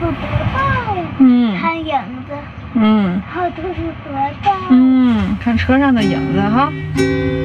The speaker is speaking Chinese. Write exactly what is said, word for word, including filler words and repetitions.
多大呀？ 嗯， 看影子。 嗯， 好多是多大？ 嗯，看车上的影子哈。